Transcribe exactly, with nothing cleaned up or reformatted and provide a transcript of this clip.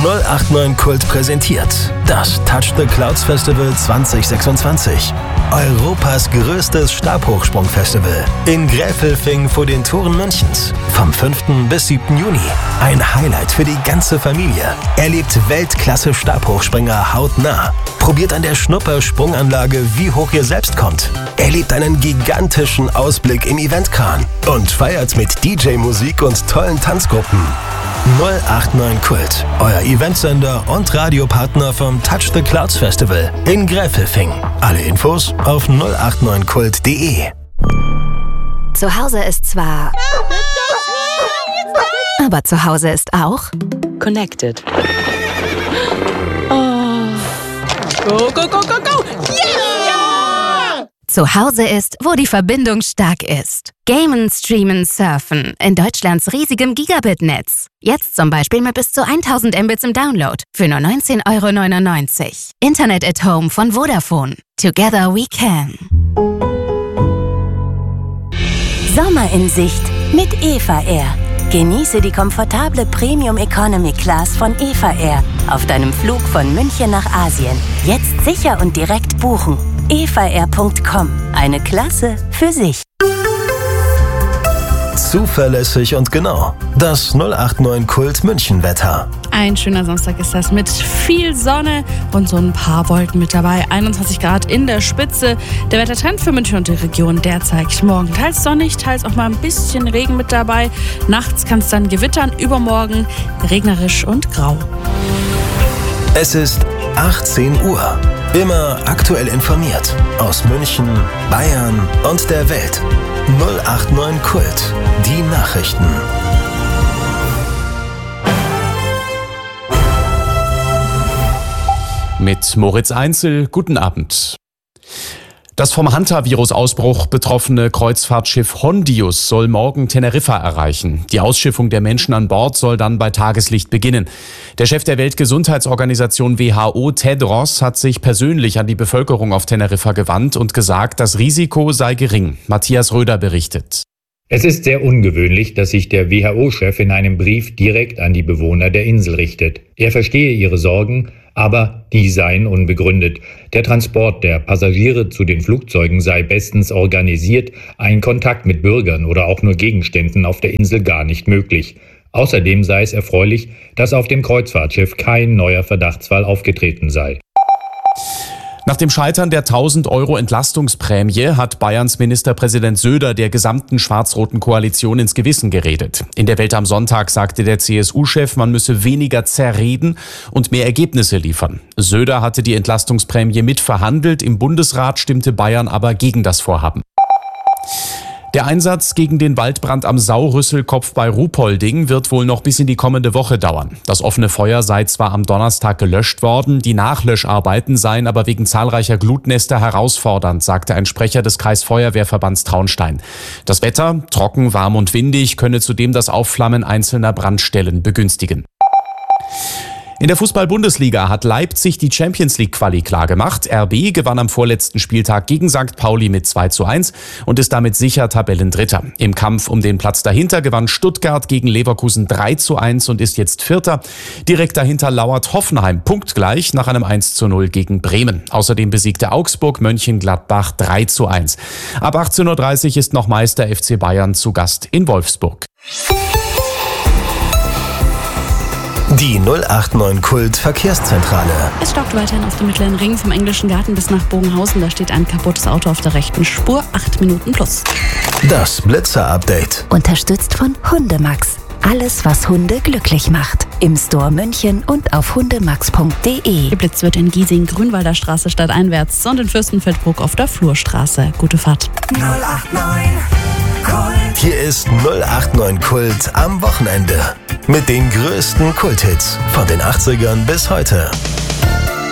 null acht neun Kult präsentiert das Touch the Clouds Festival zwanzig sechsundzwanzig. Europas größtes Stabhochsprung-Festival in Gräfelfing vor den Toren Münchens. Vom fünften bis siebten Juni. Ein Highlight für die ganze Familie. Erlebt Weltklasse-Stabhochspringer hautnah. Probiert an der Schnupper-Sprunganlage, wie hoch ihr selbst kommt. Erlebt einen gigantischen Ausblick im Eventkran. Und feiert mit D J-Musik und tollen Tanzgruppen. null acht neun Kult, euer Eventsender und Radiopartner vom Touch the Clouds Festival in Gräfelfing. Alle Infos auf null acht neun kult punkt de. Zu Hause ist zwar... Aber zu Hause ist auch... Connected. Oh. Go, go, go, go, go! Yeah! Zu Hause ist, wo die Verbindung stark ist. Gamen, Streamen, Surfen in Deutschlands riesigem Gigabit-Netz. Jetzt zum Beispiel mit bis zu tausend Mbits im Download für nur neunzehn Euro neunundneunzig. Internet at Home von Vodafone. Together we can. Sommer in Sicht mit Eva Air. Genieße die komfortable Premium Economy Class von Eva Air auf deinem Flug von München nach Asien. Jetzt sicher und direkt buchen. eva air punkt com. Eine Klasse für sich. Zuverlässig und genau. Das null acht neun Kult München Wetter. Ein schöner Samstag ist das mit viel Sonne und so ein paar Wolken mit dabei. einundzwanzig Grad in der Spitze. Der Wettertrend für München und die Region, der zeigt morgen teils sonnig, teils auch mal ein bisschen Regen mit dabei. Nachts kann es dann gewittern, übermorgen regnerisch und grau. Es ist achtzehn Uhr. Immer aktuell informiert. Aus München, Bayern und der Welt. null acht neun Kult. Die Nachrichten. Mit Moritz Einzel, guten Abend. Das vom Hanta-Virus-Ausbruch betroffene Kreuzfahrtschiff Hondius soll morgen Teneriffa erreichen. Die Ausschiffung der Menschen an Bord soll dann bei Tageslicht beginnen. Der Chef der Weltgesundheitsorganisation W H O, Tedros, hat sich persönlich an die Bevölkerung auf Teneriffa gewandt und gesagt, das Risiko sei gering. Matthias Röder berichtet. Es ist sehr ungewöhnlich, dass sich der W H O-Chef in einem Brief direkt an die Bewohner der Insel richtet. Er verstehe ihre Sorgen, aber die seien unbegründet. Der Transport der Passagiere zu den Flugzeugen sei bestens organisiert, ein Kontakt mit Bürgern oder auch nur Gegenständen auf der Insel gar nicht möglich. Außerdem sei es erfreulich, dass auf dem Kreuzfahrtschiff kein neuer Verdachtsfall aufgetreten sei. Nach dem Scheitern der tausend Euro Entlastungsprämie hat Bayerns Ministerpräsident Söder der gesamten schwarz-roten Koalition ins Gewissen geredet. In der Welt am Sonntag sagte der C S U-Chef, man müsse weniger zerreden und mehr Ergebnisse liefern. Söder hatte die Entlastungsprämie mitverhandelt, im Bundesrat stimmte Bayern aber gegen das Vorhaben. Der Einsatz gegen den Waldbrand am Saurüsselkopf bei Ruhpolding wird wohl noch bis in die kommende Woche dauern. Das offene Feuer sei zwar am Donnerstag gelöscht worden, die Nachlöscharbeiten seien aber wegen zahlreicher Glutnester herausfordernd, sagte ein Sprecher des Kreisfeuerwehrverbands Traunstein. Das Wetter, trocken, warm und windig, könne zudem das Aufflammen einzelner Brandstellen begünstigen. In der Fußball-Bundesliga hat Leipzig die Champions-League-Quali klargemacht. R B gewann am vorletzten Spieltag gegen Sankt Pauli mit zwei zu eins und ist damit sicher Tabellendritter. Im Kampf um den Platz dahinter gewann Stuttgart gegen Leverkusen drei zu eins und ist jetzt Vierter. Direkt dahinter lauert Hoffenheim punktgleich nach einem eins zu null gegen Bremen. Außerdem besiegte Augsburg Mönchengladbach drei zu eins. Ab achtzehn Uhr dreißig ist noch Meister F C Bayern zu Gast in Wolfsburg. Die null acht neun Kult Verkehrszentrale. Es stockt weiterhin auf dem Mittleren Ring vom Englischen Garten bis nach Bogenhausen. Da steht ein kaputtes Auto auf der rechten Spur. Acht Minuten plus. Das Blitzer-Update. Unterstützt von Hundemax. Alles, was Hunde glücklich macht. Im Store München und auf hundemax punkt de. Geblitzt wird in Giesing, Grünwalder Straße stadteinwärts und in Fürstenfeldbruck auf der Flurstraße. Gute Fahrt. null acht neun Kult. Hier ist null acht neun Kult am Wochenende. Mit den größten Kulthits von den achtzigern bis heute.